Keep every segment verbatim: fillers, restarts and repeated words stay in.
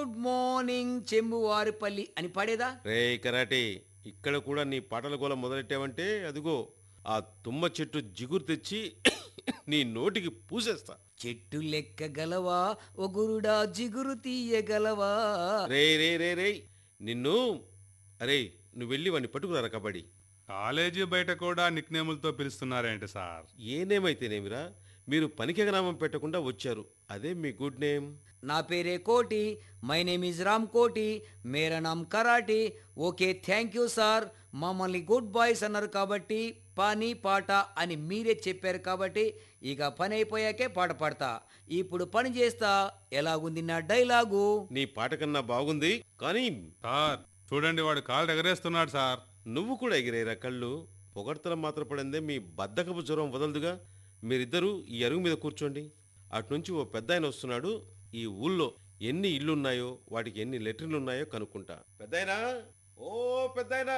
Good morning చెంబువారిపల్లి అని పాడేదా? రే karate, ఇక్కడ కూడా నీ పాటల గోల మొదలెట్టావంటే అదిగో ఆ తుమ్మ చెట్టు జిగురు తెచ్చి నీ నోటికి పూసేస్తా. చెట్టు లెక్క గలవా ఒగురుడా జిగురు తీయగలవా? రే రే రే రే నిన్ను, అరే నువ్వు వెళ్ళి వాడిని పట్టుకురారా కబడ్డీ. కాలేజీ బయట కూడా నిక్నేములతో పిలుస్తున్నారేంటి సార్? ఏ నేమైతేనేమిరా, మీరు పనికిగనామం పెట్టకుండా వచ్చారు, అదే మీ గుడ్ నేమ్. నా పేరే కోటి, మై నేమ్ ఇస్ రామ్ కోటి, మేరా నామ్ karate. Okay thank you sir. మమ్మల్ని గుడ్ బాయ్స్ అన్నారు కాబట్టి పని పాట అని మీరే చెప్పారు కాబట్టి ఇక పని అయిపోయాకే పాట పాడతా. ఇప్పుడు పని చేస్తా. ఎలాగుంది నా డైలాగు? నీ పాట కన్నా బాగుంది, కానీ సార్ చూడండి, వాడు కాళ్ళు ఎగరేస్తున్నాడు సార్. నువ్వు కూడా ఎగిరేరా కళ్ళు. పొగడ్తల మాత్రం పడిందే మీ బద్దకపు జ్వరం వదలదుగా. మీరిద్దరూ ఈ అరుగు మీద కూర్చోండి. అటునుంచి ఓ పెద్ద ఆయన వస్తున్నాడు. ఈ ఊళ్ళో ఎన్ని ఇళ్ళున్నాయో, వాటికి ఎన్ని లెట్రిన్లు ఉన్నాయో కనుక్కుంటా. పెద్దాయనా, ఓ పెద్దాయనా,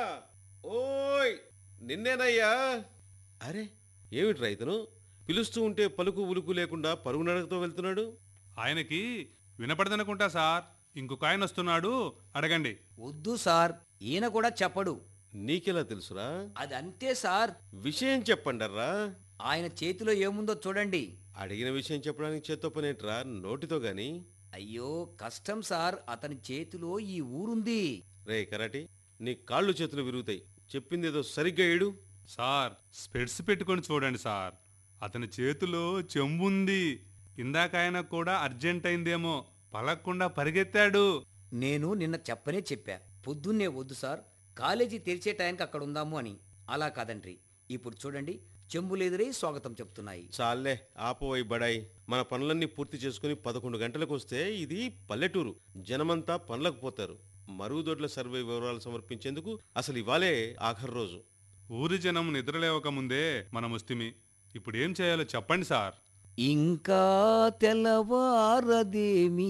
ఓయ్ నిన్నేనయ్యా. అరే ఏమిట్రా ఇతను పిలుస్తూ ఉంటే పలుకు ఉలుకు లేకుండా పరుగు నడకతో వెళ్తున్నాడు. ఆయనకి వినపడదనుకుంటా సార్. ఇంకొక ఆయన వస్తున్నాడు, అడగండి. వద్దు సార్, ఈయన కూడా చెప్పడు. నీకెలా తెలుసురా? అది అంతే సార్. విషయం చెప్పండర్రా. ఆయన చేతిలో ఏముందో చూడండి. అడిగిన విషయం చెప్పడానికి చేత్తో పనేట్రా, నోటితో గాని. అయ్యో కష్టం సార్, అతని చేతిలో ఈ ఊరుంది. రే కరాటి, నీ కాళ్ళు చేతులు విరుగుతాయి. చెప్పిందేదో సరిగ్గా ఏడు. సార్ స్పెడ్స్ పెట్టుకొని చూడండి సార్. అతని చేతిలో చెంబుంది. ఇందాక ఆయన కూడా అర్జెంట్ అయిందేమో పలక్కుండా పరిగెత్తాడు. నేను నిన్న చెప్పనే చెప్పా, పొద్దున్నే వద్దు సార్, కాలేజీ తెరిచే టైంకి అక్కడ ఉందాము అని. అలా కాదండ్రి, ఇప్పుడు చూడండి చెంబులెదురై స్వాగతం చెప్తున్నాయి. చాలే ఆపోవై బడాయి. మన పనులన్నీ పూర్తి చేసుకుని పదకొండు గంటలకు వస్తే ఇది పల్లెటూరు, జనమంతా పనులకు పోతారు. మరుగుదొడ్ల సర్వే వివరాలు సమర్పించేందుకు అసలు ఇవాళే ఆఖరి రోజు. ఊరి జనం నిద్రలేవక ముందే మనం వస్తిమి. ఇప్పుడు ఏం చేయాలో చెప్పండి సార్. ఇంకా తెల్లవారదేమి,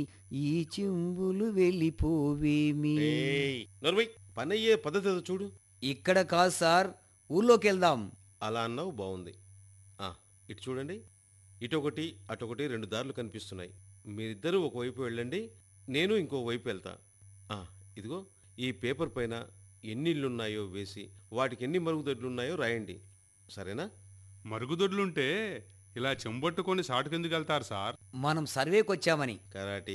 ఈ చెంబులు వెళ్ళిపోవేమి. ఏయ్, నోర్మై, పని అయ్యే పద్ధతి ఏదో చూడు. ఇక్కడ కాదు సార్, ఊర్లోకి వెళ్దాం. అలా అన్నావు, బాగుంది. ఆ, ఇటు చూడండి. ఇటొకటి అటొకటి రెండు దారులు కనిపిస్తున్నాయి. మీరిద్దరూ ఒకవైపు వెళ్ళండి, నేను ఇంకో వైపు వెళ్తా. ఆ, ఇదిగో ఈ పేపర్ పైన ఎన్ని ఇళ్ళున్నాయో వేసి వాటికి ఎన్ని మరుగుదొడ్లున్నాయో రాయండి, సరేనా? మరుగుదొడ్లుంటే ఇలా చెంబొట్టుకొని సాటుకెందుకు వెళ్తారు సార్? మనం సర్వేకి వచ్చామని. కరాటి,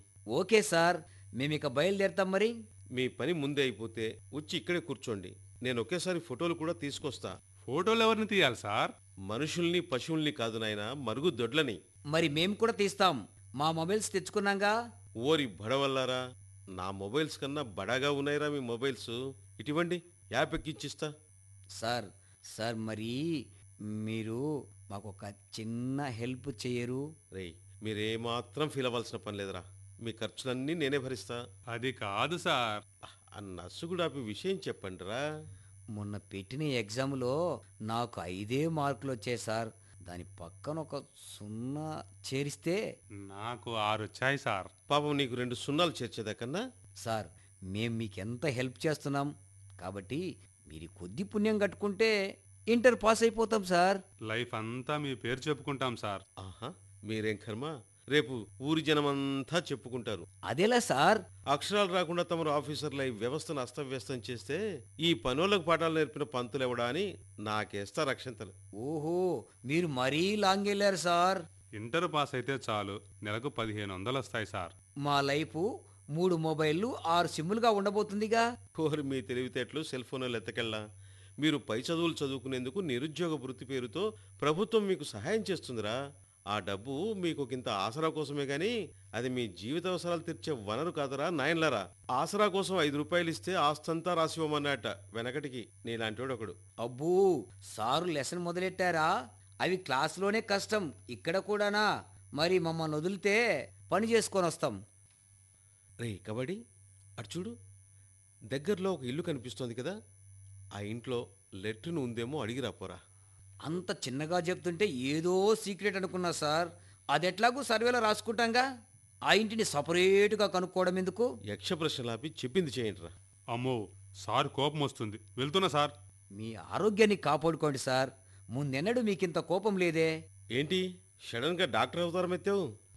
ఓకే సార్, మేమిక బయలుదేరతాం మరి. మీ పని ముందే అయిపోతే వచ్చి ఇక్కడే కూర్చోండి. నేను ఒకేసారి ఫోటోలు కూడా తీసుకొస్తా. ఫోటోలు ఎవరిని తీయాలి సార్? మనుషుల్ని పశువుల్ని కాదు నాయనా, మరుగుదొడ్లని. మరి మేము కూడా తీస్తాం, మా మొబైల్స్ తెచ్చుకున్నాగా. ఓరి బడవల్లారా, నా మొబైల్స్ కన్నా బడాగా ఉన్నాయిరా మీ మొబైల్స్. ఇటువంటి యాప్ ఎక్కిచ్చిస్తా. సార్ సార్ మరి మీరు మాకు ఒక చిన్న హెల్ప్ చేయరు? రేయ్, మీరేమాత్రం ఫీల్ అవ్వాల్సిన పని లేదురా. మీ ఖర్చులన్నీ నేనే భరిస్తా. అది కాదు సార్. ఆ నసుగుడాపి విషయం చెప్పండిరా. మొన్న పెట్టిన ఎగ్జామ్లో నాకు ఐదే మార్కులు వచ్చాయి సార్. దాని పక్కన ఒక సున్నా చేరిస్తే. నాకు ఆరు వచ్చాయి సార్. పాపం నీకు రెండు సున్నాలు చేర్చేదాకన్నా. సార్ మేం మీకెంత హెల్ప్ చేస్తున్నాం కాబట్టి మీరు కొద్ది పుణ్యం కట్టుకుంటే ఇంటర్ పాస్ అయిపోతాం సార్. లైఫ్ అంతా మీ పేరు చెప్పుకుంటాం సార్. ఆహా, మీరేం కర్మ, రేపు ఊరి జనమంతా చెప్పుకుంటారు. అదేలా సార్? అక్షరాలు రాకుండా తమరు ఆఫీసర్ల ఈ వ్యవస్థను అస్తవ్యస్తం చేస్తే ఈ పనులకు పాఠాలు నేర్పిన పంతులు ఎవడా అని నాకేస్తా రక్షంతలు. ఓహో, మీరు మరీ లాంగ్ వెళ్ళారు సార్. ఇంటర్ పాస్ అయితే చాలు, నెలకు పదిహేను వందలు వస్తాయి సార్. మా లైఫ్ మూడు మొబైళ్ళు ఆరు సిమ్ములుగా ఉండబోతుందిగా. కోరి మీ తెలివితేటలు సెల్ ఫోన్లు ఎత్తకెళ్ళా. మీరు పై చదువులు చదువుకునేందుకు నిరుద్యోగ వృత్తి పేరుతో ప్రభుత్వం మీకు సహాయం చేస్తుందిరా. ఆ డబ్బు మీకు ఇంత ఆసరా కోసమే గాని అది మీ జీవిత అవసరాలు తీర్చే వనరు కాదరా నాయన్లారా. ఆసరా కోసం ఐదు రూపాయలు ఇస్తే ఆస్తంతా రాసివ్వమన్నట్ట వెనకటికి నీలాంటివాడు ఒకడు. Abbu, sir lesson మొదలెట్టారా? అవి క్లాసులోనే కష్టం, ఇక్కడ కూడానా? మరి మమ్మల్ని వదిలితే పని చేసుకొని వస్తాం. రే కబడ్డీ, అటు చూడు, దగ్గరలో ఒక ఇల్లు కనిపిస్తోంది కదా. ఆ ఇంట్లో లెట్రిన్ ఉందేమో అడిగి రాపోరా. అంత చిన్నగా చెప్తుంటే ఏదో సీక్రెట్ అనుకున్నా సార్. అది ఎట్లాగూ సర్వేలో రాసుకుంటాంగా. ఆ ఇంటిని సపరేటుగా కనుక్కోవడం ఎందుకు? యక్ష ప్రశ్నలాపి చెప్పింది చేయండిరా. అమ్మో, సార్ కోపం వస్తుంది, వెళ్తున్నా సార్. మీ ఆరోగ్యాన్ని కాపాడుకోండి సార్. ముందెన్నడూ మీకింత కోపం లేదే. ఏంటి సడన్గా డాక్టర్ అవతారం ఎత్తావు?